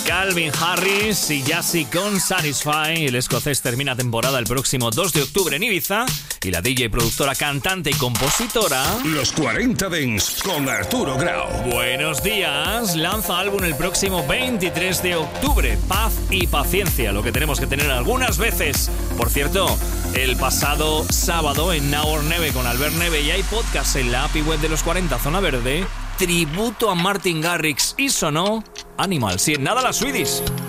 Calvin Harris y Yassi con Satisfy. El escocés termina temporada el próximo 2 de octubre en Ibiza. Y la DJ, productora, cantante y compositora Los 40 Dents con Arturo Grau. Buenos días. Lanza álbum el próximo 23 de octubre. Paz y paciencia, lo que tenemos que tener algunas veces. Por cierto, el pasado sábado en Now or Never con Albert Neve, y hay podcast en la API web de los 40 Zona Verde, tributo a Martin Garrix, y sonó Animals. Y en nada, la Swedish.